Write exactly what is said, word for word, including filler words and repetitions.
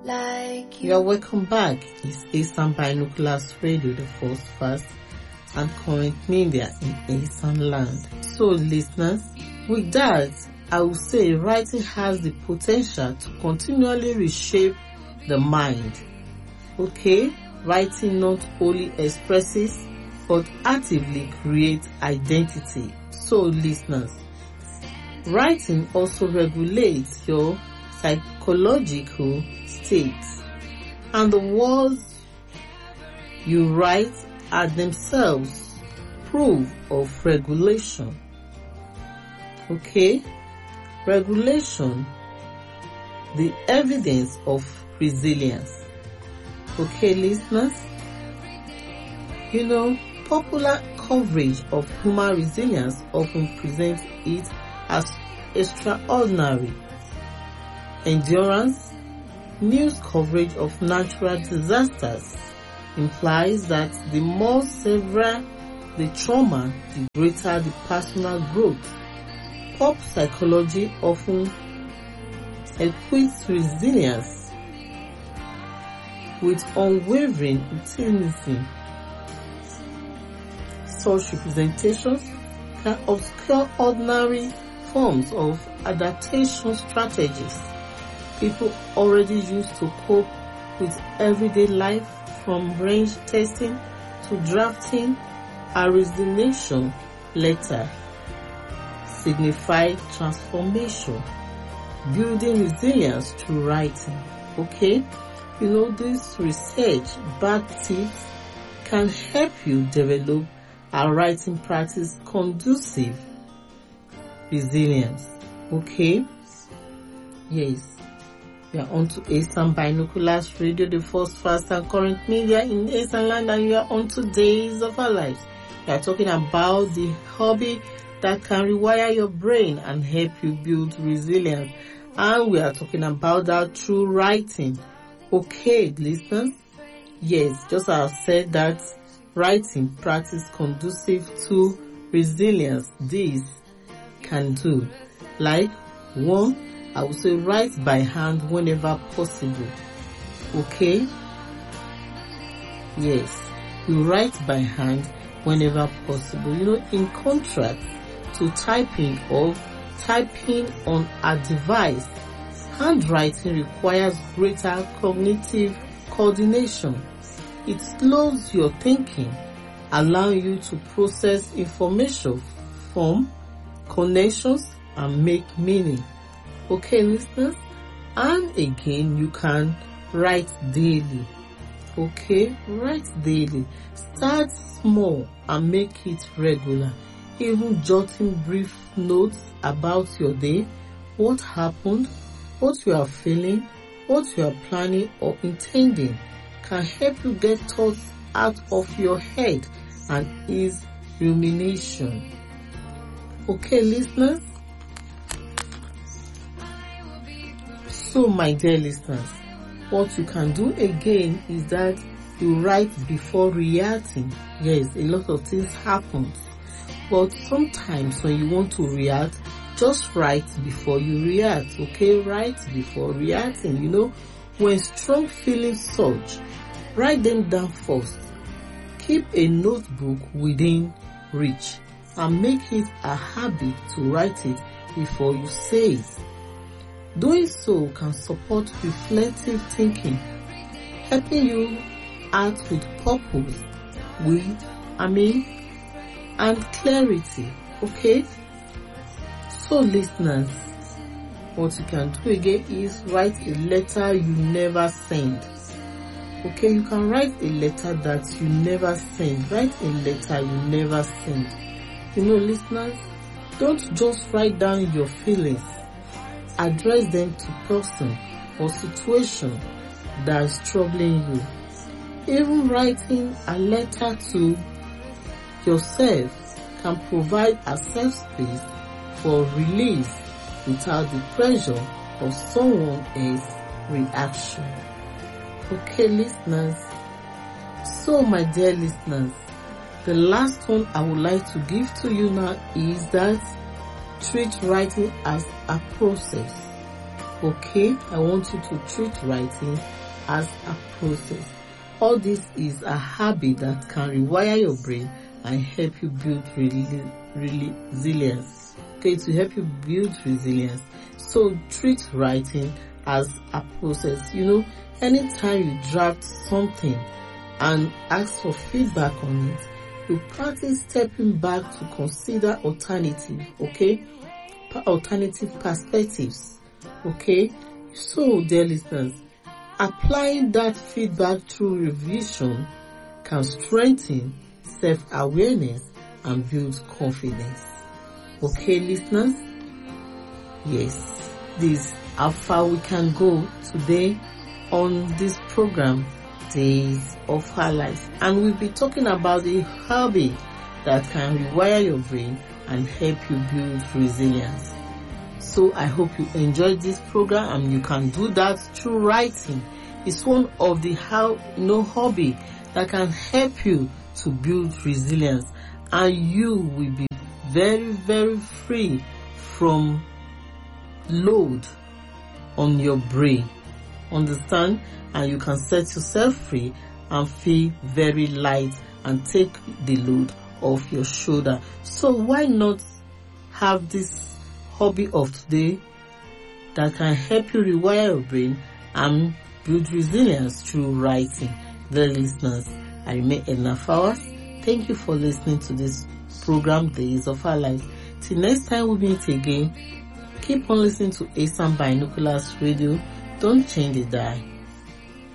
like you. You are welcome back. It's Eastern Binoculars Radio, the first, fast, and current media in Eastern land. So, listeners, with that, I will say writing has the potential to continually reshape the mind. Okay? Writing not only expresses, but actively creates identity. So, listeners, writing also regulates your psychological state, and the words you write are themselves proof of regulation. Okay? Regulation, the evidence of resilience. Okay, listeners? You know, popular coverage of human resilience often presents it as extraordinary endurance. News coverage of natural disasters implies that the more severe the trauma, the greater the personal growth. Pop psychology often equates resilience with unwavering optimism. Such representations can obscure ordinary forms of adaptation strategies people already use to cope with everyday life, from range testing to drafting a resignation letter. Signify transformation, building resilience through writing. Okay? You know, this research backed tips can help you develop a writing practice conducive resilience. Okay? Yes. We are on to Eastern Binoculars Radio, the first, fast, and current media in Eastern land, and you are on to Days of Our Lives. We are talking about the hobby that can rewire your brain and help you build resilience. And we are talking about that through writing. Okay, listeners? Yes, just as I said that writing practice conducive to resilience, this can do. Like, one, I would say write by hand whenever possible. Okay? Yes, you write by hand whenever possible. You know, in contrast to typing or typing on a device, handwriting requires greater cognitive coordination. It slows your thinking, allowing you to process information, form connections, and make meaning. Okay, listeners? And again, you can write daily. Okay? Write daily. Start small and make it regular. Even jotting brief notes about your day, what happened, what you are feeling, what you are planning or intending can help you get thoughts out of your head and ease rumination. Okay, listeners? So, my dear listeners, what you can do again is that you write before reacting. Yes, a lot of things happen. But sometimes when you want to react, just write before you react. Okay, write before reacting. You know, when strong feelings surge, write them down first. Keep a notebook within reach and make it a habit to write it before you say it. Doing so can support reflective thinking, helping you act with purpose, with, I mean, and clarity. Okay? So, listeners, what you can do again is write a letter you never send. Okay, you can write a letter that you never send. Write a letter you never send. You know, listeners, don't just write down your feelings. Address them to person or situation that is troubling you. Even writing a letter to yourself can provide a safe space for release without the pressure of someone else's reaction. Okay, listeners. So, my dear listeners, the last one I would like to give to you now is that treat writing as a process. Okay, I want you to treat writing as a process. All this is a habit that can rewire your brain and help you build really, really resilience. Okay, to help you build resilience. So treat writing as a process. You know, anytime you draft something and ask for feedback on it, you practice stepping back to consider alternative, okay? Alternative perspectives, okay? So, dear listeners, applying that feedback through revision can strengthen self-awareness and build confidence. Okay, listeners? Yes, this is how far we can go today on this program, Days of Our Lives. And we'll be talking about a hobby that can rewire your brain and help you build resilience. So I hope you enjoyed this program, and you can do that through writing. It's one of the how no hobby that can help you to build resilience, and you will be very, very free from load on your brain. Understand? And you can set yourself free and feel very light and take the load off your shoulder. So why not have this hobby of today that can help you rewire your brain and build resilience through writing? The listeners, I remain Edna Fowers. Thank you for listening to this program, Days of Our Lives. Till next time we meet again, keep on listening to A S A M Binoculars Radio. Don't change the dial.